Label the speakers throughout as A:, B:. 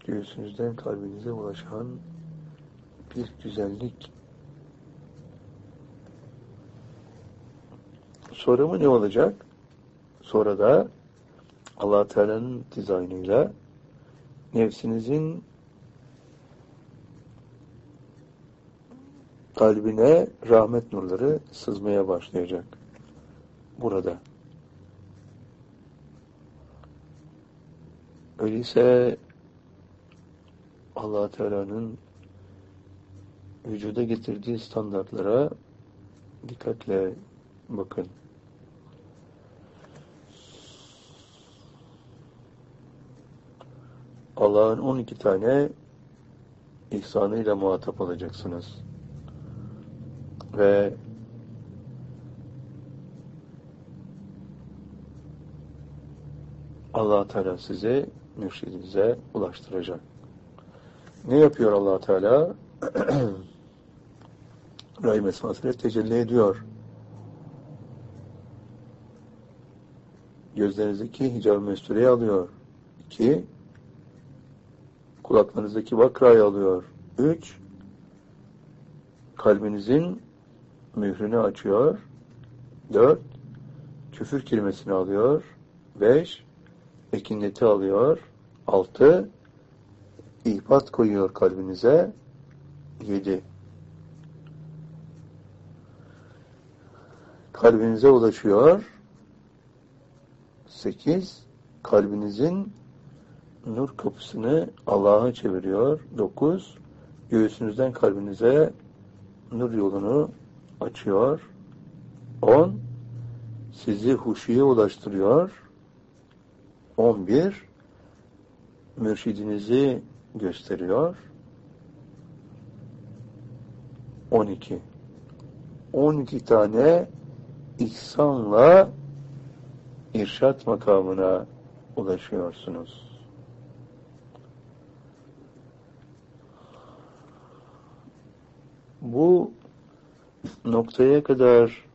A: göğsünüzden kalbinize ulaşan bir güzellik. Sonra mı ne olacak? Sonra da Allah Teala'nın dizaynıyla nefsinizin kalbine rahmet nurları sızmaya başlayacak. Burada. Öyleyse Allah Teala'nın vücuda getirdiği standartlara dikkatle bakın. Allah'ın 12 tane ihsanıyla muhatap olacaksınız. Ve Allah Teala sizi mürşidinize ulaştıracak. Ne yapıyor Allah Teala? Rahim esmasıyla tecelli ediyor. Gözlerinizdeki hicab-ı mestureyi alıyor. 2. Kulaklarınızdaki vakrayı alıyor. 3. Kalbinizin mührünü açıyor. 4. Küfür kelimesini alıyor. 5. Ekineti alıyor. 6. İhbat koyuyor kalbinize. 7. Kalbinize ulaşıyor. 8. Kalbinizin nur kapısını Allah'a çeviriyor. 9. Göğsünüzden kalbinize nur yolunu açıyor. 10. Sizi huşuya ulaştırıyor. 11. Mürşidinizi gösteriyor. 12. 12 tane ihsanla irşat makamına ulaşıyorsunuz. Bu noktaya kadar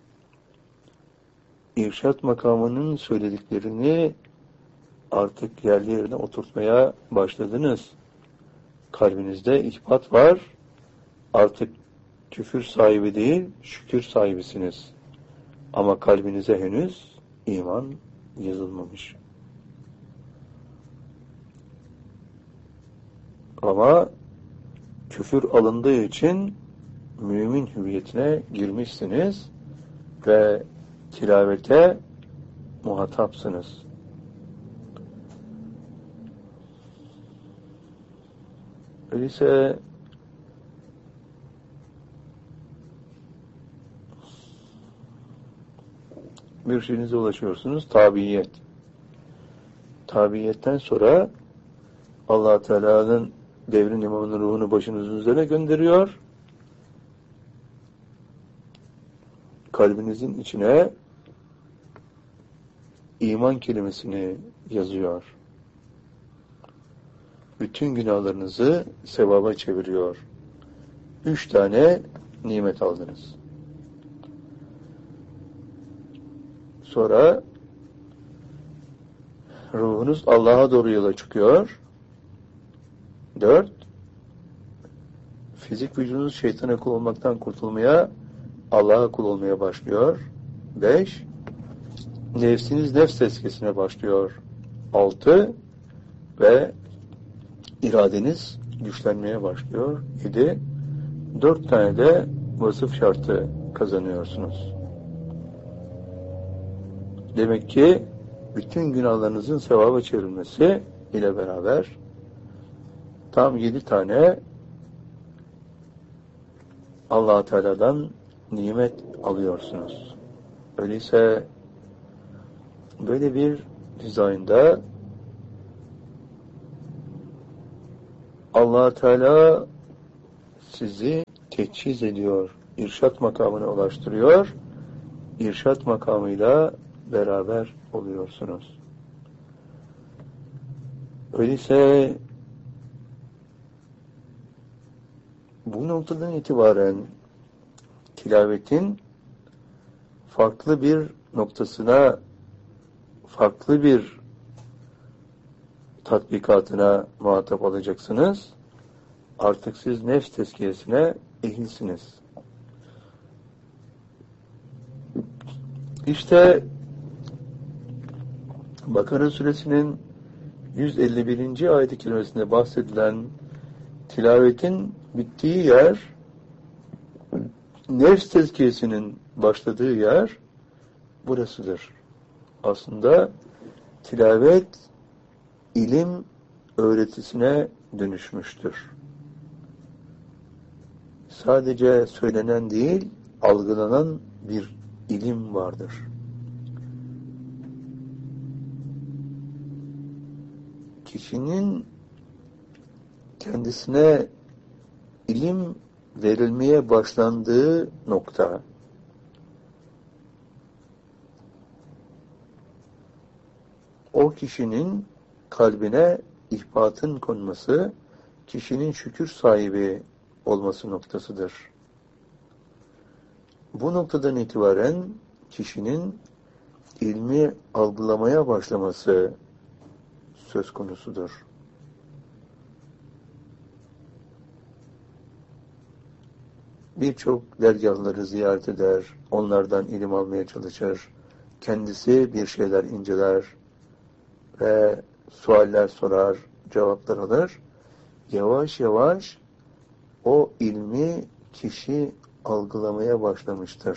A: irşat makamının söylediklerini artık yerli yerine oturtmaya başladınız. Kalbinizde ihbat var. Artık küfür sahibi değil, şükür sahibisiniz. Ama kalbinize henüz iman yazılmamış. Ama küfür alındığı için mümin hüviyetine girmişsiniz ve tilavete muhatapsınız. Öyleyse mürşidinize ulaşıyorsunuz. Tabiyet. Tabiyetten sonra Allah Teala'nın devrin imamının ruhunu başınızın üzerine gönderiyor. Kalbinizin içine iman kelimesini yazıyor. Bütün günahlarınızı sevaba çeviriyor. 3 tane nimet aldınız. Sonra ruhunuz Allah'a doğru yola çıkıyor. 4. Fizik vücudunuz şeytana kul olmaktan kurtulmaya, Allah'a kul olmaya başlıyor. 5. Nefsiniz nefs tezkiyesine başlıyor. 6. Ve iradeniz güçlenmeye başlıyor. 7. 4 tane de vasıf şartı kazanıyorsunuz. Demek ki bütün günahlarınızın sevaba çevrilmesi ile beraber tam 7 tane Allah Teala'dan nimet alıyorsunuz. Öyleyse böyle bir dizaynda Allah Teala sizi teçhiz ediyor, irşat makamına ulaştırıyor, irşat makamıyla beraber oluyorsunuz. Öyleyse bu noktadan itibaren tilavetin farklı bir noktasına, farklı bir tatbikatına muhatap olacaksınız. Artık siz nefs tezkiyesine ehilsiniz. İşte Bakara suresinin 151. ayet-i kerimesinde bahsedilen tilavetin bittiği yer, nefs tezkiyesinin başladığı yer burasıdır. Aslında tilavet ilim öğretisine dönüşmüştür. Sadece söylenen değil, algılanan bir ilim vardır. Kişinin kendisine ilim verilmeye başlandığı nokta, o kişinin kalbine ihbatın konması, kişinin şükür sahibi olması noktasıdır. Bu noktadan itibaren kişinin ilmi algılamaya başlaması söz konusudur. Birçok dergahları ziyaret eder, onlardan ilim almaya çalışır, kendisi bir şeyler inceler ve sualler sorar, cevaplar alır. Yavaş yavaş o ilmi kişi algılamaya başlamıştır.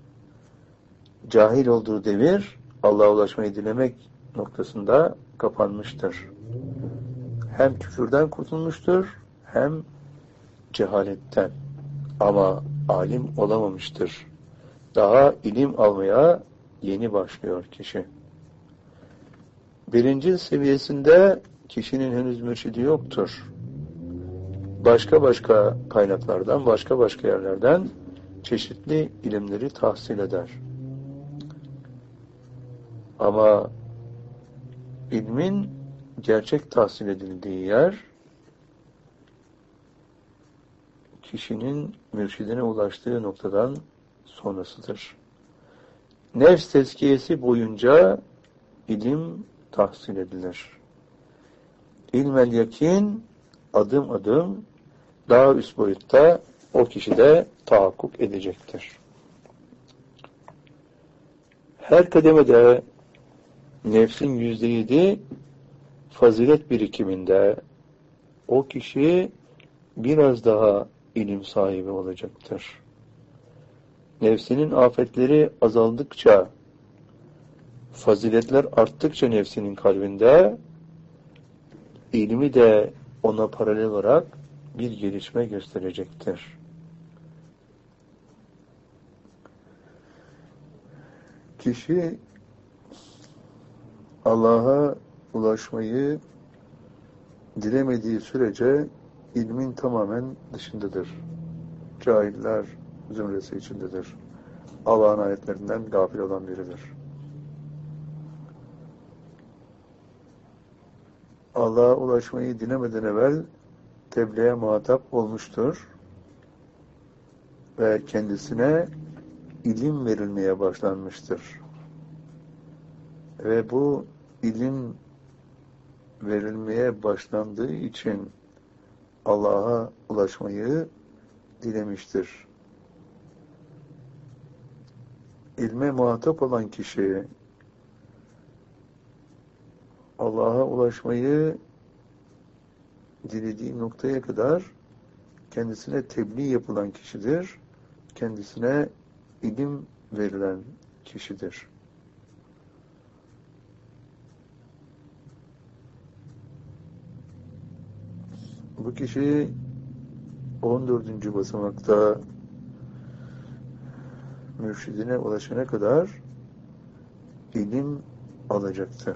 A: Cahil olduğu devir, Allah'a ulaşmayı dilemek noktasında kapanmıştır. Hem küfürden kurtulmuştur, hem cehaletten. Ama alim olamamıştır. Daha ilim almaya yeni başlıyor kişi. Birinci seviyesinde kişinin henüz mürşidi yoktur. Başka kaynaklardan, başka yerlerden çeşitli ilimleri tahsil eder. Ama ilmin gerçek tahsil edildiği yer, kişinin mürşidine ulaştığı noktadan sonrasıdır. Nefs tezkiyesi boyunca ilim tahsil edilir. İlmel yakin adım adım daha üst boyutta o kişide tahakkuk edecektir. Her kademede nefsin %7 fazilet birikiminde o kişi biraz daha ilim sahibi olacaktır. Nefsinin afetleri azaldıkça, faziletler arttıkça nefsinin kalbinde, ilmi de ona paralel olarak bir gelişme gösterecektir. Kişi Allah'a ulaşmayı dilemediği sürece ilmin tamamen dışındadır. Cahiller zümresi içindedir. Allah'ın ayetlerinden gafil olan biridir. Allah'a ulaşmayı dilemeden evvel tebliğe muhatap olmuştur ve kendisine ilim verilmeye başlanmıştır. Ve bu ilim verilmeye başlandığı için Allah'a ulaşmayı dilemiştir. İlme muhatap olan kişi Allah'a ulaşmayı dilediği noktaya kadar kendisine tebliğ yapılan kişidir. Kendisine ilim verilen kişidir. Bu kişi 14. basamakta mürşidine ulaşana kadar ilim alacaktır.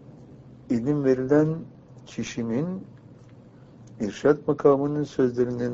A: İlim verilen kişinin irşad makamının sözlerinden